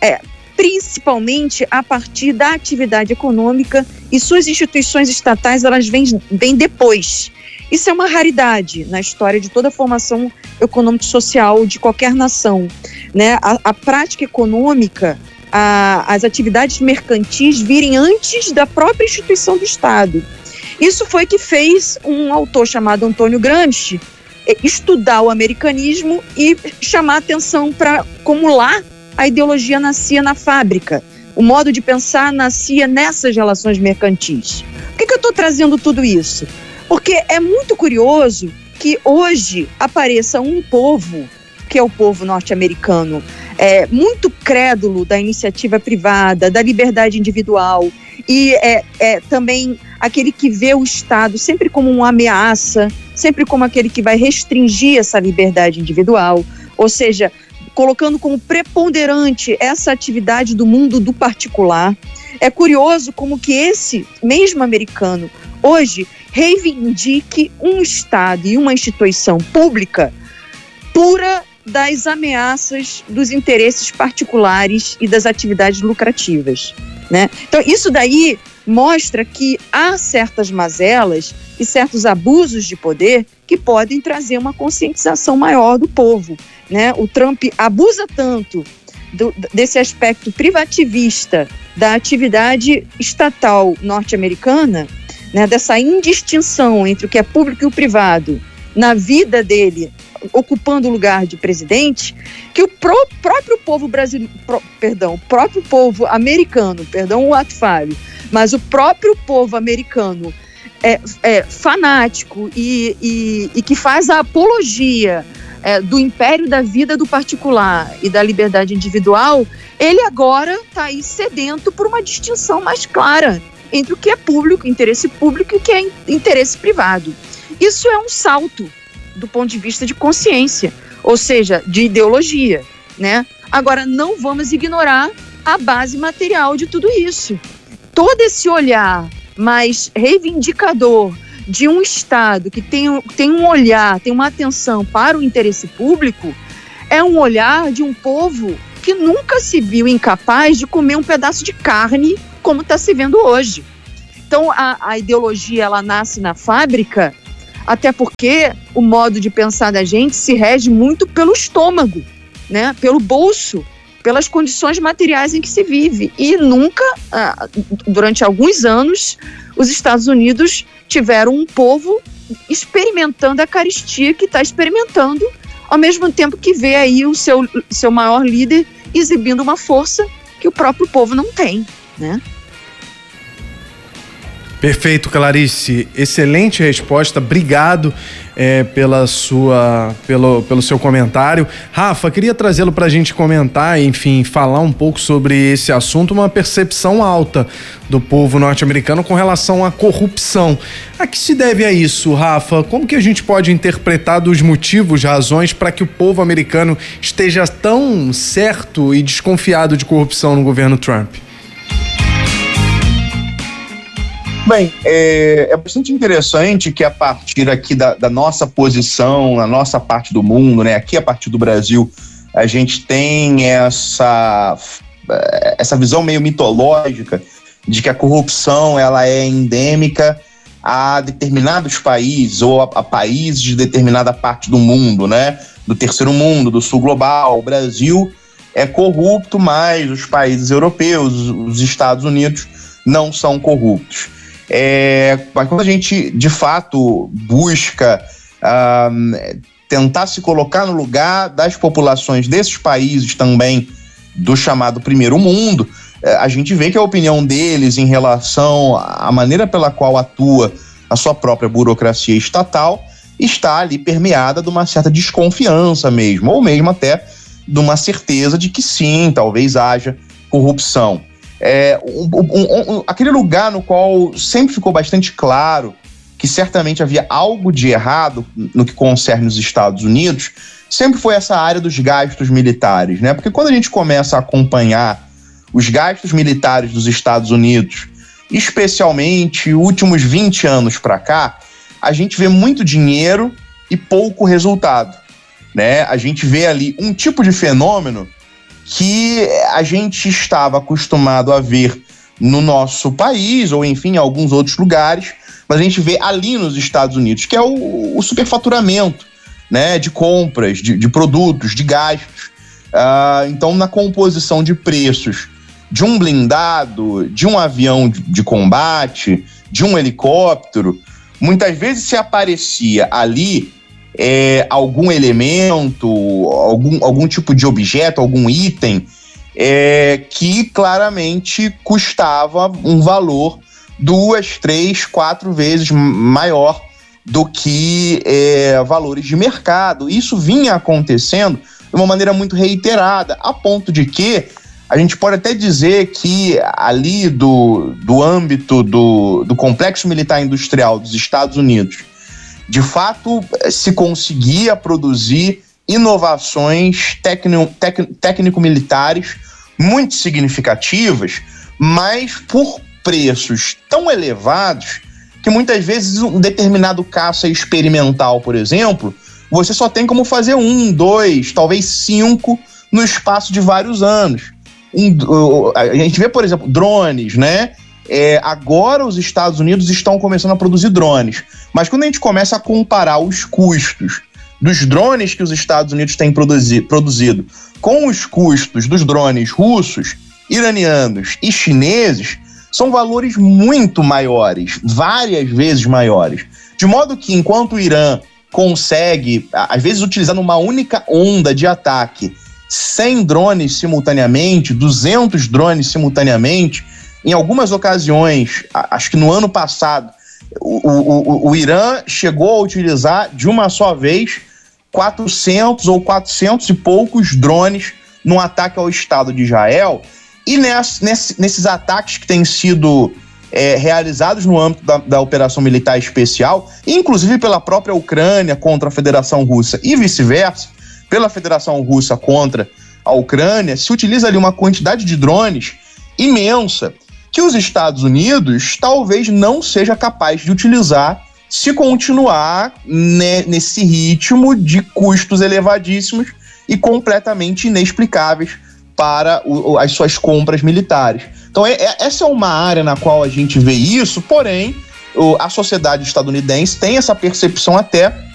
principalmente a partir da atividade econômica, e suas instituições estatais, elas vêm depois. Isso é uma raridade na história de toda a formação econômico-social de qualquer nação, né? A prática econômica, as atividades mercantis virem antes da própria instituição do Estado. Isso foi que fez um autor chamado Antônio Gramsci estudar o americanismo e chamar atenção para como lá a ideologia nascia na fábrica. O modo de pensar nascia nessas relações mercantis. Por que eu estou trazendo tudo isso? Porque é muito curioso que hoje apareça um povo, que é o povo norte-americano, muito crédulo da iniciativa privada, da liberdade individual, e também aquele que vê o Estado sempre como uma ameaça, sempre como aquele que vai restringir essa liberdade individual, ou seja, colocando como preponderante essa atividade do mundo do particular. É curioso como que esse mesmo americano hoje reivindique um Estado e uma instituição pública pura das ameaças dos interesses particulares e das atividades lucrativas, né? Então, isso daí mostra que há certas mazelas e certos abusos de poder que podem trazer uma conscientização maior do povo, né? O Trump abusa tanto desse aspecto privativista da atividade estatal norte-americana, né? Dessa indistinção entre o que é público e o privado na vida dele, ocupando o lugar de presidente, que o próprio povo brasileiro, o próprio povo americano, o ato falho, mas o próprio povo americano é fanático e que faz a apologia do império da vida do particular e da liberdade individual, ele agora está aí sedento por uma distinção mais clara entre o que é público, interesse público, e o que é interesse privado. Isso é um salto do ponto de vista de consciência, ou seja, de ideologia, né? Agora, não vamos ignorar a base material de tudo isso. Todo esse olhar mais reivindicador de um Estado que tem um olhar, tem uma atenção para o interesse público, é um olhar de um povo que nunca se viu incapaz de comer um pedaço de carne como está se vendo hoje. Então, a ideologia, ela nasce na fábrica, até porque o modo de pensar da gente se rege muito pelo estômago, né? Pelo bolso, pelas condições materiais em que se vive. E nunca, durante alguns anos, os Estados Unidos tiveram um povo experimentando a carestia que está experimentando, ao mesmo tempo que vê aí o seu maior líder exibindo uma força que o próprio povo não tem, né? Perfeito, Clarice. Excelente resposta. Obrigado pelo seu comentário. Rafa, queria trazê-lo para a gente comentar, enfim, falar um pouco sobre esse assunto, uma percepção alta do povo norte-americano com relação à corrupção. A que se deve a isso, Rafa? Como que a gente pode interpretar dos motivos, razões para que o povo americano esteja tão certo e desconfiado de corrupção no governo Trump? Bem, é bastante interessante que a partir aqui da nossa posição, na nossa parte do mundo, né, aqui a partir do Brasil, a gente tem essa visão meio mitológica de que a corrupção ela é endêmica a determinados países ou a países de determinada parte do mundo, né, do terceiro mundo, do sul global. O Brasil é corrupto, mas os países europeus, os Estados Unidos, não são corruptos. Mas quando a gente de fato busca tentar se colocar no lugar das populações desses países também do chamado primeiro mundo, a gente vê que a opinião deles em relação à maneira pela qual atua a sua própria burocracia estatal está ali permeada de uma certa desconfiança mesmo, ou mesmo até de uma certeza de que sim, talvez haja corrupção. Aquele lugar no qual sempre ficou bastante claro que certamente havia algo de errado no que concerne os Estados Unidos, sempre foi essa área dos gastos militares, né? Porque quando a gente começa a acompanhar os gastos militares dos Estados Unidos, especialmente últimos 20 anos para cá, a gente vê muito dinheiro e pouco resultado, né? A gente vê ali um tipo de fenômeno que a gente estava acostumado a ver no nosso país, ou enfim, em alguns outros lugares, mas a gente vê ali nos Estados Unidos, que é o superfaturamento, né, de compras, de produtos, de gastos. Então, na composição de preços de um blindado, de um avião de combate, de um helicóptero, muitas vezes se aparecia ali algum elemento, algum tipo de objeto, algum item que claramente custava um valor 2, 3, 4 vezes maior do que valores de mercado. Isso vinha acontecendo de uma maneira muito reiterada, a ponto de que a gente pode até dizer que ali do âmbito do complexo militar industrial dos Estados Unidos, de fato, se conseguia produzir inovações técnico-militares muito significativas, mas por preços tão elevados que muitas vezes um determinado caça experimental, por exemplo, você só tem como fazer 1, 2, talvez 5 no espaço de vários anos. A gente vê, por exemplo, drones, né? Agora os Estados Unidos estão começando a produzir drones, mas quando a gente começa a comparar os custos dos drones que os Estados Unidos têm produzido com os custos dos drones russos, iranianos e chineses, são valores muito maiores, várias vezes maiores. De modo que enquanto o Irã consegue, às vezes, utilizar numa única onda de ataque 100 drones simultaneamente, 200 drones simultaneamente. Em algumas ocasiões, acho que no ano passado, o Irã chegou a utilizar de uma só vez 400 ou 400 e poucos drones num ataque ao Estado de Israel. E nesses ataques que têm sido realizados no âmbito da operação militar especial, inclusive pela própria Ucrânia contra a Federação Russa e vice-versa, pela Federação Russa contra a Ucrânia, se utiliza ali uma quantidade de drones imensa que os Estados Unidos talvez não seja capaz de utilizar se continuar nesse ritmo de custos elevadíssimos e completamente inexplicáveis para as suas compras militares. Então essa é uma área na qual a gente vê isso, porém a sociedade estadunidense tem essa percepção até